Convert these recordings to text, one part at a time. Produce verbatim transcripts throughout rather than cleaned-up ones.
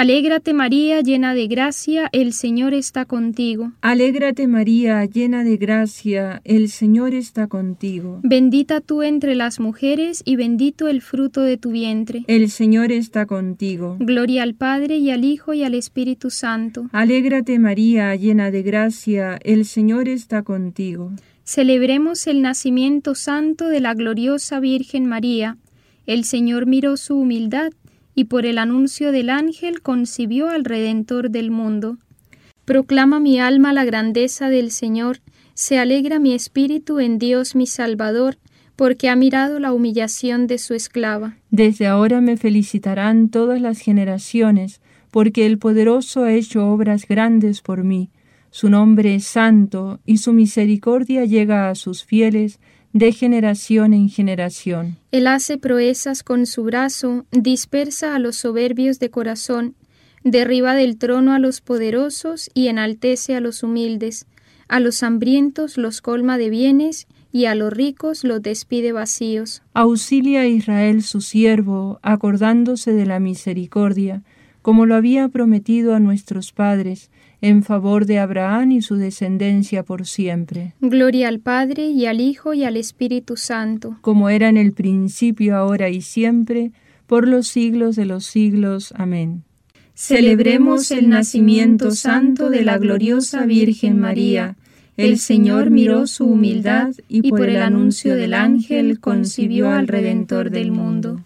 Alégrate María, llena de gracia, el Señor está contigo. Alégrate María, llena de gracia, el Señor está contigo. Bendita tú entre las mujeres y bendito el fruto de tu vientre. El Señor está contigo. Gloria al Padre y al Hijo y al Espíritu Santo. Alégrate María, llena de gracia, el Señor está contigo. Celebremos el nacimiento santo de la gloriosa Virgen María. El Señor miró su humildad y por el anuncio del ángel concibió al Redentor del mundo. Proclama mi alma la grandeza del Señor, se alegra mi espíritu en Dios mi Salvador, porque ha mirado la humillación de su esclava. Desde ahora me felicitarán todas las generaciones, porque el Poderoso ha hecho obras grandes por mí. Su nombre es santo, y su misericordia llega a sus fieles, de generación en generación. Él hace proezas con su brazo, dispersa a los soberbios de corazón, derriba del trono a los poderosos y enaltece a los humildes. A los hambrientos los colma de bienes y a los ricos los despide vacíos. Auxilia a Israel su siervo, acordándose de la misericordia, como lo había prometido a nuestros padres, en favor de Abraham y su descendencia por siempre. Gloria al Padre, y al Hijo, y al Espíritu Santo. Como era en el principio, ahora y siempre, por los siglos de los siglos. Amén. Celebremos el nacimiento santo de la gloriosa Virgen María. El Señor miró su humildad y por el anuncio del ángel concibió al Redentor del mundo.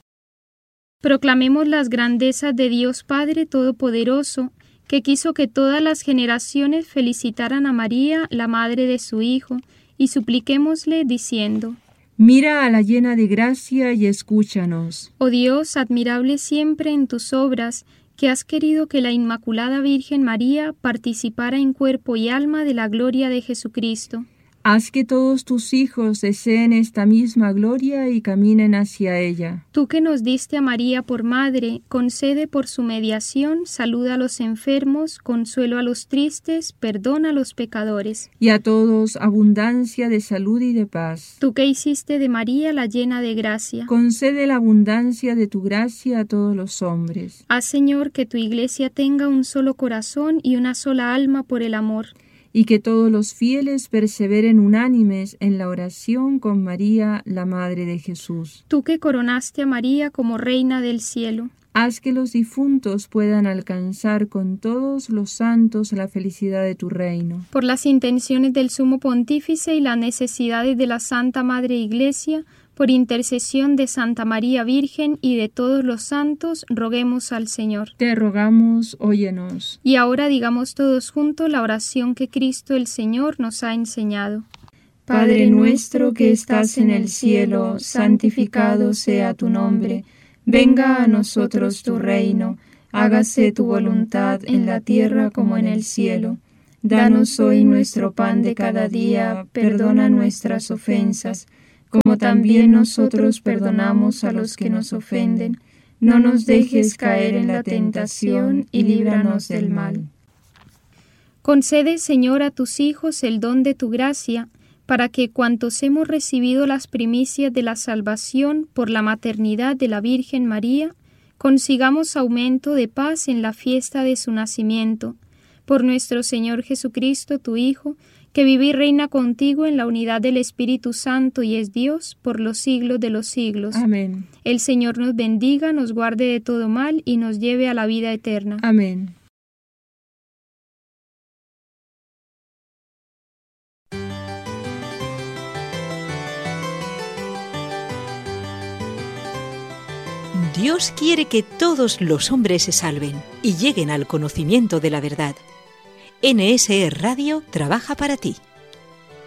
Proclamemos las grandezas de Dios Padre Todopoderoso, que quiso que todas las generaciones felicitaran a María, la madre de su Hijo, y supliquémosle diciendo: Mira a la llena de gracia y escúchanos. Oh Dios, admirable siempre en tus obras, que has querido que la Inmaculada Virgen María participara en cuerpo y alma de la gloria de Jesucristo. Haz que todos tus hijos deseen esta misma gloria y caminen hacia ella. Tú que nos diste a María por madre, concede por su mediación salud a los enfermos, consuelo a los tristes, perdón a los pecadores. Y a todos abundancia de salud y de paz. Tú que hiciste de María la llena de gracia, concede la abundancia de tu gracia a todos los hombres. Haz, Señor, que tu Iglesia tenga un solo corazón y una sola alma por el amor. Y que todos los fieles perseveren unánimes en la oración con María, la Madre de Jesús. Tú que coronaste a María como Reina del cielo, haz que los difuntos puedan alcanzar con todos los santos la felicidad de tu reino. Por las intenciones del Sumo Pontífice y las necesidades de la Santa Madre Iglesia, por intercesión de Santa María Virgen y de todos los santos, roguemos al Señor. Te rogamos, óyenos. Y ahora digamos todos juntos la oración que Cristo el Señor nos ha enseñado. Padre nuestro que estás en el cielo, santificado sea tu nombre. Venga a nosotros tu reino. Hágase tu voluntad en la tierra como en el cielo. Danos hoy nuestro pan de cada día. Perdona nuestras ofensas, como también nosotros perdonamos a los que nos ofenden. No nos dejes caer en la tentación y líbranos del mal. Concede, Señor, a tus hijos el don de tu gracia, para que cuantos hemos recibido las primicias de la salvación por la maternidad de la Virgen María, consigamos aumento de paz en la fiesta de su nacimiento. Por nuestro Señor Jesucristo, tu Hijo, que vive y reina contigo en la unidad del Espíritu Santo y es Dios por los siglos de los siglos. Amén. El Señor nos bendiga, nos guarde de todo mal y nos lleve a la vida eterna. Amén. Dios quiere que todos los hombres se salven y lleguen al conocimiento de la verdad. N S E Radio trabaja para ti.